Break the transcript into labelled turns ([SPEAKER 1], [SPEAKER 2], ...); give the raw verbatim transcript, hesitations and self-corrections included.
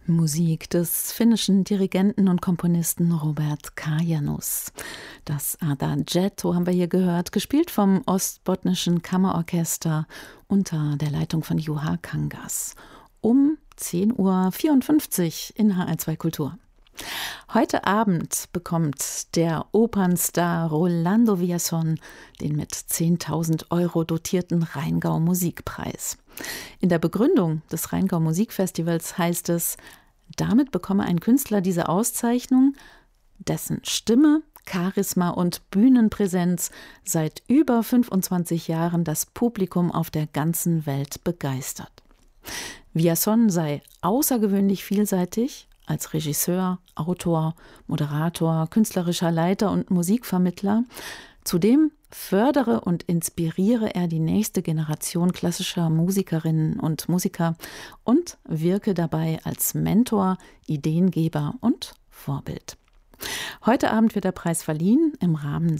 [SPEAKER 1] Musik des finnischen Dirigenten und Komponisten Robert Kajanus. Das Adagietto haben wir hier gehört, gespielt vom Ostbotnischen Kammerorchester unter der Leitung von Juha Kangas. Um zehn Uhr vierundfünfzig in H R zwei Kultur. Heute Abend bekommt der Opernstar Rolando Villazón den mit zehntausend Euro dotierten Rheingau Musikpreis. In der Begründung des Rheingau Musikfestivals heißt es, damit bekomme ein Künstler diese Auszeichnung, dessen Stimme, Charisma und Bühnenpräsenz seit über fünfundzwanzig Jahren das Publikum auf der ganzen Welt begeistert. Villazón sei außergewöhnlich vielseitig, als Regisseur, Autor, Moderator, künstlerischer Leiter und Musikvermittler. Zudem fördere und inspiriere er die nächste Generation klassischer Musikerinnen und Musiker und wirke dabei als Mentor, Ideengeber und Vorbild. Heute Abend wird der Preis verliehen im Rahmen